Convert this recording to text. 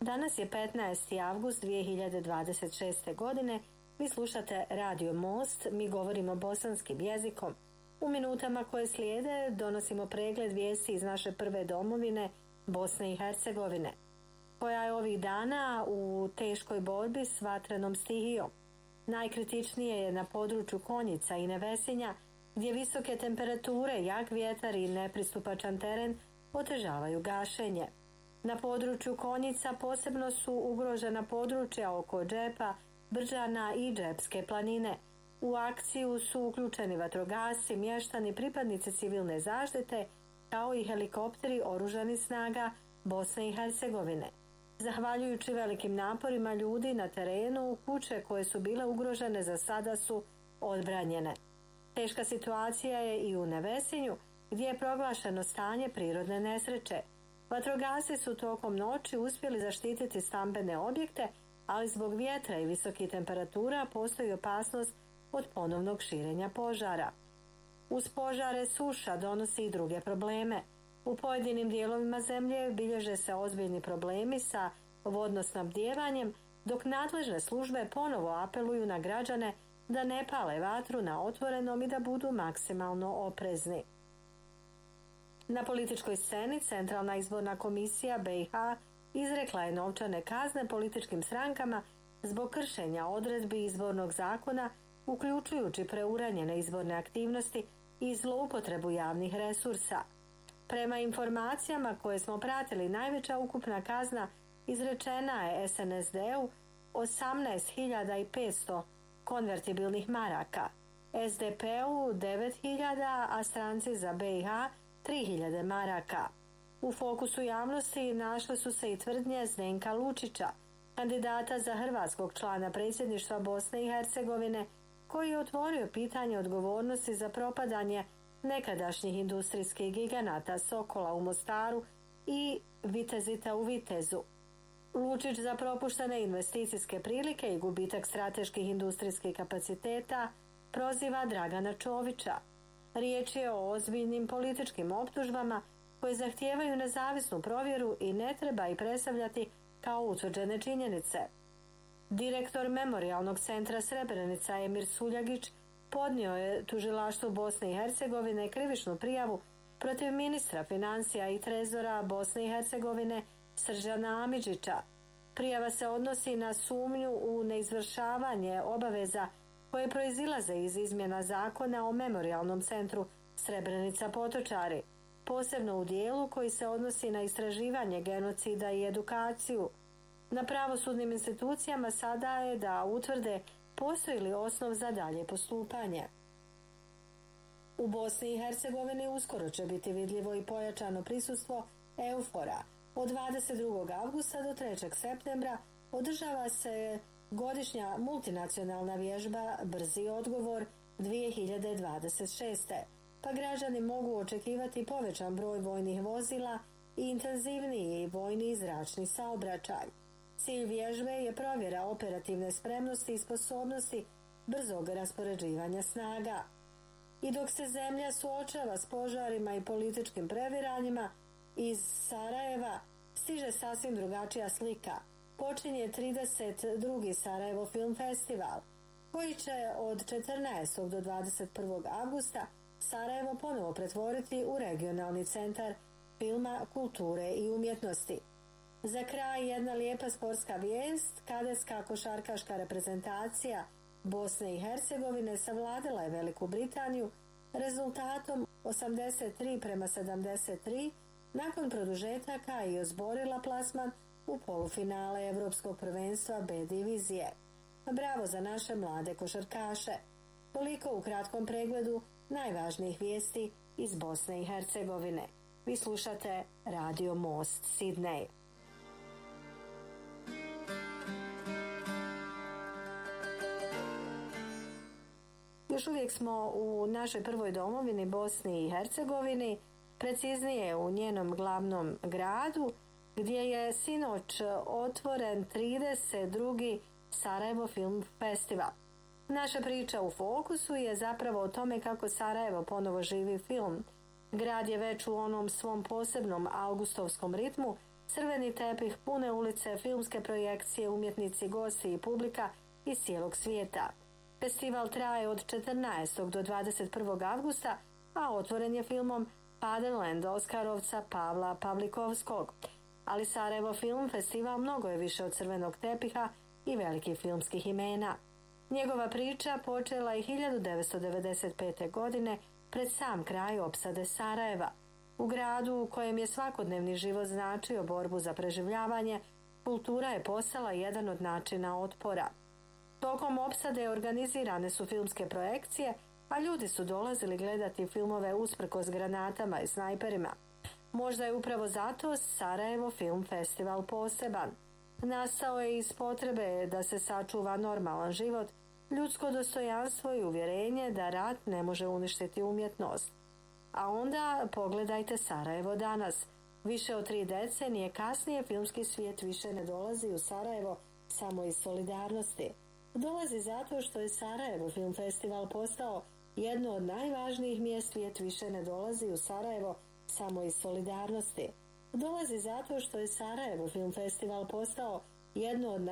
Danas je 15. avgust 2026. godine. Vi slušate Radio Most, mi govorimo bosanskim jezikom. U minutama koje slijede donosimo pregled vijesti iz naše prve domovine, Bosne i Hercegovine, koja je ovih dana u teškoj borbi s vatrenom stihijom. Najkritičnije je na području Konjica i Nevesinja, gdje visoke temperature, jak vjetar i nepristupačan teren otežavaju gašenje. Na području Konjica posebno su ugrožena područja oko Džepa, Brđana i Džepske planine. U akciju su uključeni vatrogasci, mještani, pripadnici civilne zaštite, kao i helikopteri oružanih snaga Bosne i Hercegovine. Zahvaljujući velikim naporima ljudi na terenu, kuće koje su bile ugrožene za sada su odbranjene. Teška situacija je i u Nevesinju, gdje je proglašeno stanje prirodne nesreće. Vatrogasci su tokom noći uspjeli zaštititi stambene objekte, ali zbog vjetra i visokih temperatura postoji opasnost od ponovnog širenja požara. Uz požare suša donosi i druge probleme. U pojedinim dijelovima zemlje bilježe se ozbiljni problemi sa vodnosnabdijevanjem, dok nadležne službe ponovo apeluju na građane da ne pale vatru na otvorenom i da budu maksimalno oprezni. Na političkoj sceni Centralna izborna komisija BiH izrekla je novčane kazne političkim strankama zbog kršenja odredbi izbornog zakona, uključujući preuranjene izborne aktivnosti i zloupotrebu javnih resursa. Prema informacijama koje smo pratili, najveća ukupna kazna izrečena je SNSD-u 18.500 konvertibilnih maraka, SDP-u 9.000, a stranci za BiH 3.000 maraka. U fokusu javnosti našle su se i tvrdnje Zdenka Lučića, kandidata za hrvatskog člana predsjedništva Bosne i Hercegovine, koji je otvorio pitanje odgovornosti za propadanje nekadašnjih industrijskih giganata Sokola u Mostaru i Vitezita u Vitezu. Lučić za propuštene investicijske prilike i gubitak strateških industrijskih kapaciteta proziva Dragana Čovića. Riječ je o ozbiljnim političkim optužbama koje zahtijevaju nezavisnu provjeru i ne treba ih predstavljati kao utvrđene činjenice. Direktor Memorijalnog centra Srebrenica Emir Suljagić podnio je tužilaštvu Bosne i Hercegovine krivičnu prijavu protiv ministra financija i trezora Bosne i Hercegovine Srđana Amidžića. Prijava se odnosi na sumnju u neizvršavanje obaveza koje proizilaze iz izmjena zakona o Memorijalnom centru Srebrenica Potočari, posebno u dijelu koji se odnosi na istraživanje genocida i edukaciju. Na pravosudnim institucijama sada je da utvrde postoji li osnov za dalje postupanje. U Bosni i Hercegovini uskoro će biti vidljivo i pojačano prisustvo EUFOR-a. Od 22. avgusta do 3. septembra održava se godišnja multinacionalna vježba Brzi odgovor 2026. pa građani mogu očekivati povećan broj vojnih vozila i intenzivniji vojni i zračni saobraćaj. Cilj vježbe je provjera operativne spremnosti i sposobnosti brzog raspoređivanja snaga. I dok se zemlja suočava s požarima i političkim previranjima, iz Sarajeva stiže sasvim drugačija slika. Počinje 32. Sarajevo Film Festival, koji će od 14. do 21. avgusta Sarajevo ponovo pretvoriti u regionalni centar filma, kulture i umjetnosti. Za kraj jedna lijepa sportska vijest. Kadetska košarkaška reprezentacija Bosne i Hercegovine savladala je Veliku Britaniju rezultatom 83-73 nakon produžetaka i osborila plasman u polufinale Europskog prvenstva B divizije. Bravo za naše mlade košarkaše. Toliko u kratkom pregledu najvažnijih vijesti iz Bosne i Hercegovine. Vi slušate Radio Most, Sidney. Još uvijek smo u našoj prvoj domovini Bosni i Hercegovini, preciznije u njenom glavnom gradu, gdje je sinoć otvoren 32. Sarajevo Film Festival. Naša priča u fokusu je zapravo o tome kako Sarajevo ponovo živi film. Grad je već u onom svom posebnom augustovskom ritmu Crveni tepih, pune ulice, filmske projekcije, umjetnici, gosti i publika iz cijelog svijeta. Festival traje od 14. do 21. avgusta, a otvoren je filmom Padenland Oskarovca Pavla Pavlikovskog. Ali Sarajevo Film Festival mnogo je više od crvenog tepiha i velikih filmskih imena. Njegova priča počela je 1995. godine pred sam kraj opsade Sarajeva. U gradu u kojem je svakodnevni život značio borbu za preživljavanje, kultura je postala jedan od načina otpora. Tokom opsade organizirane su filmske projekcije, a ljudi su dolazili gledati filmove usprkos granatama i snajperima. Možda je upravo zato Sarajevo Film Festival poseban. Nastao je iz potrebe da se sačuva normalan život, ljudsko dostojanstvo i uvjerenje da rat ne može uništiti umjetnost. A onda pogledajte Sarajevo danas. Više od 3 decenije kasnije filmski svijet više ne dolazi u Sarajevo samo iz solidarnosti. Dolazi zato što je Sarajevo Film Festival postao jedno od najvažnijih mjesta. Svijet više ne dolazi u Sarajevo samo iz solidarnosti. Dolazi zato što je Sarajevo Film Festival postao jedno od